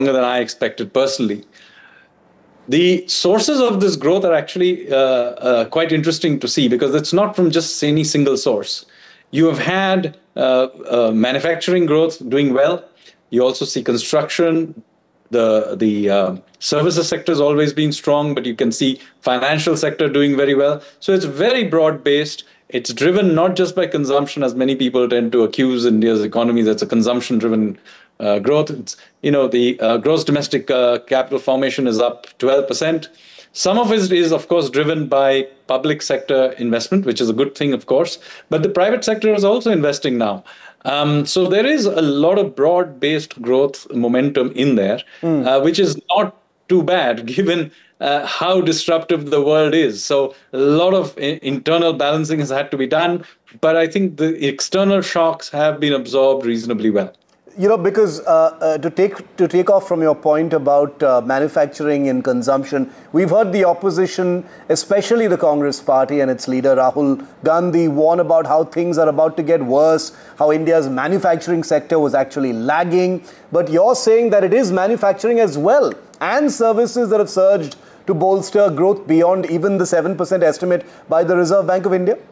than I expected personally. The sources of this growth are actually quite interesting to see because it's not from just any single source. You have had manufacturing growth doing well. You also see construction. The services sector has always been strong, but you can see financial sector doing very well. So it's very broad based. It's driven not just by consumption, as many people tend to accuse India's economy that's a consumption-driven growth. It's, the gross domestic capital formation is up 12%. Some of it is, of course, driven by public sector investment, which is a good thing, of course. But the private sector is also investing now. So there is a lot of broad-based growth momentum in there, which is not too bad given how disruptive the world is. So a lot of internal balancing has had to be done, but I think the external shocks have been absorbed reasonably well. Because to take off from your point about manufacturing and consumption, we've heard the opposition, especially the Congress party and its leader Rahul Gandhi, warn about how things are about to get worse, how India's manufacturing sector was actually lagging. But you're saying that it is manufacturing as well and services that have surged to bolster growth beyond even the 7% estimate by the Reserve Bank of India?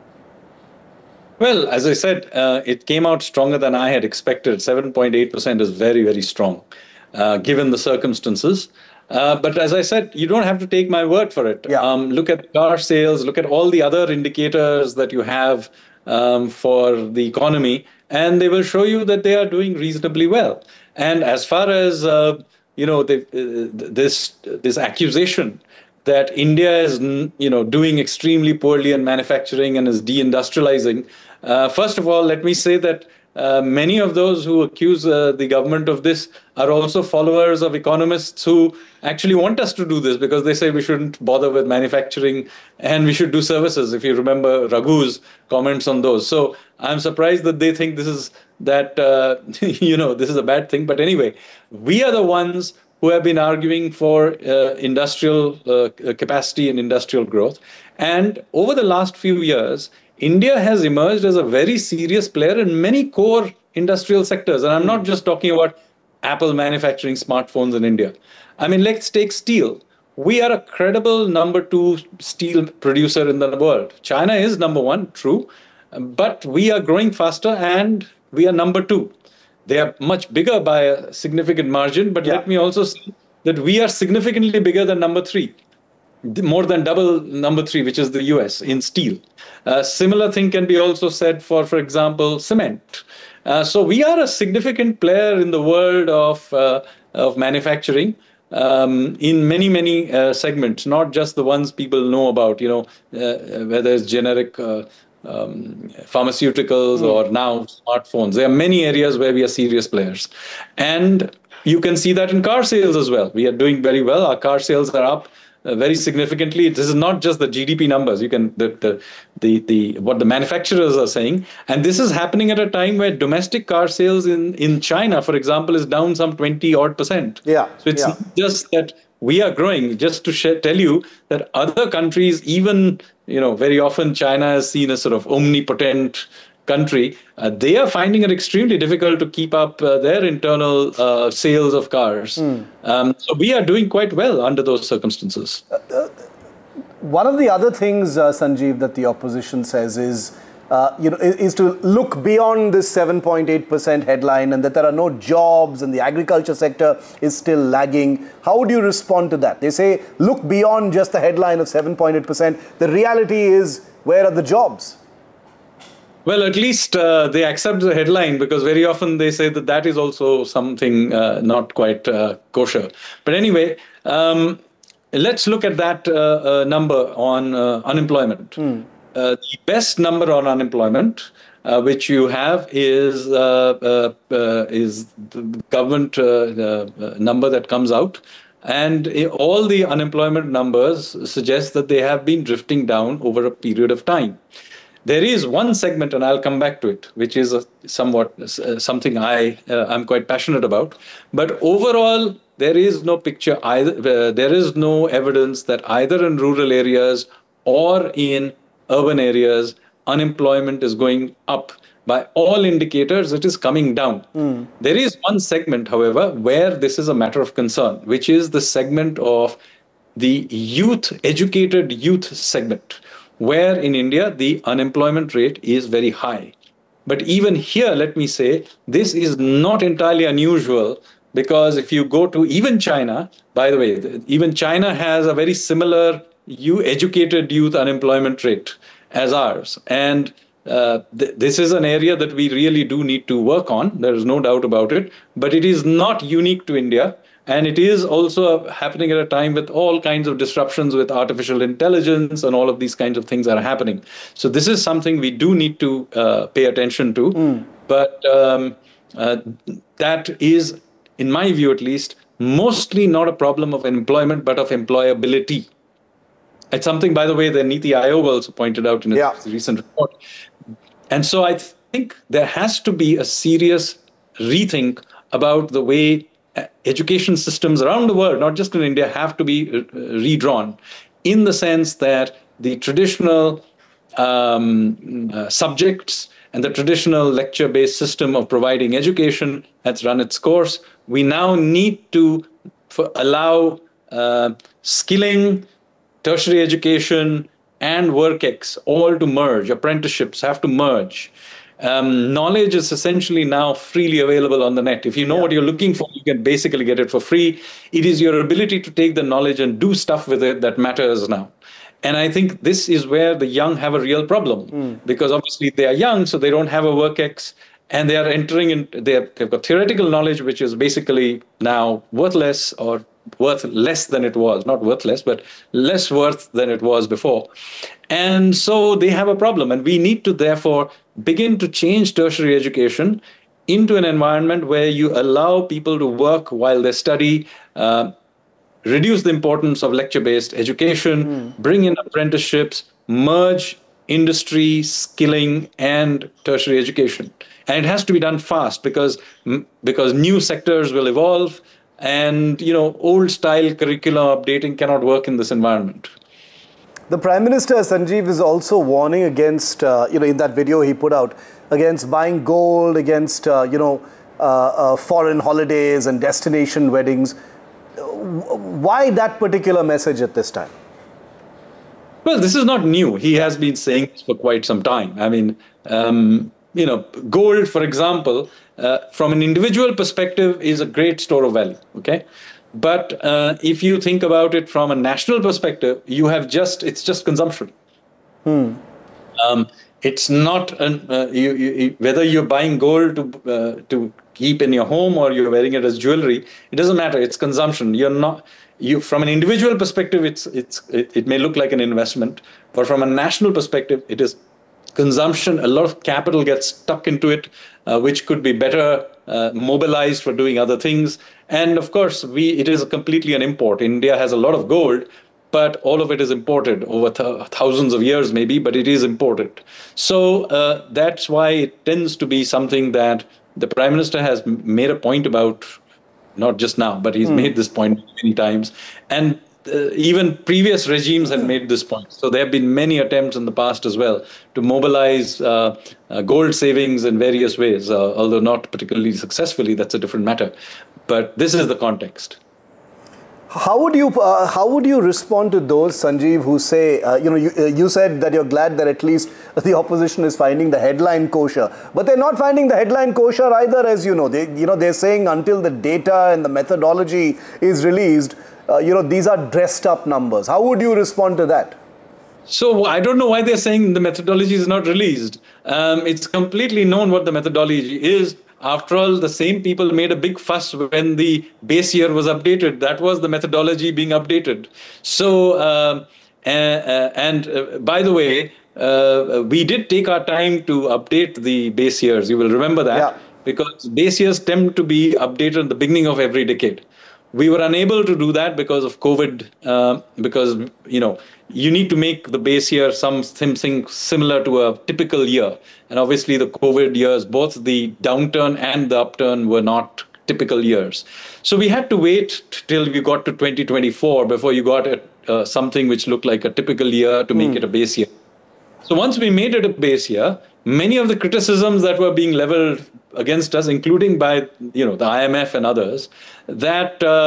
Well, as I said, it came out stronger than I had expected. 7.8% is very, very strong, given the circumstances. But as I said, you don't have to take my word for it. Yeah. Look at car sales, look at all the other indicators that you have for the economy, and they will show you that they are doing reasonably well. And as far as, this accusation that India is, doing extremely poorly in manufacturing and is deindustrializing. First of all, let me say that many of those who accuse the government of this are also followers of economists who actually want us to do this because they say we shouldn't bother with manufacturing and we should do services. If you remember Raghu's comments on those. So I'm surprised that they think this is this is a bad thing. But anyway, we are the ones who have been arguing for industrial capacity and industrial growth. And over the last few years, India has emerged as a very serious player in many core industrial sectors. And I'm not just talking about Apple manufacturing smartphones in India. I mean, let's take steel. We are a credible number 2 steel producer in the world. China is number 1, true. But we are growing faster and we are number 2. They are much bigger by a significant margin, but let me also say that we are significantly bigger than number 3, more than double number 3, which is the US in steel. Similar thing can be also said for example, cement. So we are a significant player in the world of manufacturing in many, many segments, not just the ones people know about, whether it's generic pharmaceuticals or now smartphones. There are many areas where we are serious players. And you can see that in car sales as well. We are doing very well. Our car sales are up very significantly. This is not just the GDP numbers. You can what the manufacturers are saying. And this is happening at a time where domestic car sales in China, for example, is down some 20-odd%. Yeah. So it's not just that we are growing. Just to tell you that other countries, even, very often China is seen as sort of omnipotent country. They are finding it extremely difficult to keep up their internal sales of cars. So we are doing quite well under those circumstances. One of the other things, Sanjeev, that the opposition says is to look beyond this 7.8% headline and that there are no jobs and the agriculture sector is still lagging. How would you respond to that? They say, look beyond just the headline of 7.8%. The reality is, where are the jobs? Well, at least they accept the headline because very often they say that is also something not quite kosher. But anyway, let's look at that number on unemployment. The best number on unemployment, which you have, is the government number that comes out. And all the unemployment numbers suggest that they have been drifting down over a period of time. There is one segment, and I'll come back to it, which is something I'm quite passionate about. But overall, there is no picture either. There is no evidence that either in rural areas or in urban areas, unemployment is going up by all indicators, it is coming down. There is one segment, however, where this is a matter of concern, which is the segment of the educated youth segment, where in India the unemployment rate is very high. But even here, let me say, this is not entirely unusual, because if you go to even China, by the way, even China has a very similar educated youth unemployment rate as ours. And this is an area that we really do need to work on. There is no doubt about it. But it is not unique to India. And it is also happening at a time with all kinds of disruptions with artificial intelligence, and all of these kinds of things are happening. So this is something we do need to pay attention to. But that is, in my view at least, mostly not a problem of employment, but of employability. It's something, by the way, that Niti Aayog also pointed out in its recent report. And so I think there has to be a serious rethink about the way education systems around the world, not just in India, have to be redrawn, in the sense that the traditional subjects and the traditional lecture-based system of providing education has run its course. We now need to allow skilling, tertiary education, and WorkX all to merge. Apprenticeships have to merge. Knowledge is essentially now freely available on the net. If you know what you're looking for, you can basically get it for free. It is your ability to take the knowledge and do stuff with it that matters now. And I think this is where the young have a real problem, because obviously they are young, so they don't have a WorkX, and they are entering in, they've got theoretical knowledge, which is basically now worthless, or worth less than it was, not worthless, but less worth than it was before. And so they have a problem. And we need to therefore begin to change tertiary education into an environment where you allow people to work while they study, reduce the importance of lecture-based education, bring in apprenticeships, merge industry, skilling, and tertiary education. And it has to be done fast, because new sectors will evolve, and old style curriculum updating cannot work in this environment. The Prime Minister, Sanjeev, is also warning against, in that video he put out, against buying gold, against, foreign holidays and destination weddings. Why that particular message at this time? Well, this is not new. He has been saying this for quite some time. I mean, gold, for example, from an individual perspective, is a great store of value. Okay. But if you think about it from a national perspective, it's just consumption. It's not whether you're buying gold to keep in your home or you're wearing it as jewelry. It doesn't matter. It's consumption. From an individual perspective, it may look like an investment, but from a national perspective, it is consumption. A lot of capital gets stuck into it, which could be better mobilized for doing other things. And of course, it is completely an import. India has a lot of gold, but all of it is imported over thousands of years, maybe, but it is imported. So that's why it tends to be something that the Prime Minister has made a point about, not just now, but he's made this point many times. And even previous regimes had made this point. So there have been many attempts in the past as well to mobilize gold savings in various ways, although not particularly successfully. That's a different matter. But this is the context. How would you respond to those, Sanjeev, who say, you said that you're glad that at least the opposition is finding the headline kosher, but they're not finding the headline kosher either, as you know. They're saying until the data and the methodology is released, these are dressed up numbers. How would you respond to that? So I don't know why they're saying the methodology is not released. It's completely known what the methodology is. After all, the same people made a big fuss when the base year was updated. That was the methodology being updated. So, by the way, we did take our time to update the base years. You will remember that, because base years tend to be updated at the beginning of every decade. We were unable to do that because of COVID, because, you need to make the base year something similar to a typical year. And obviously the COVID years, both the downturn and the upturn were not typical years. So we had to wait till we got to 2024 before you got something which looked like a typical year to make it a base year. So once we made it a base here, many of the criticisms that were being leveled against us, including by the IMF and others, that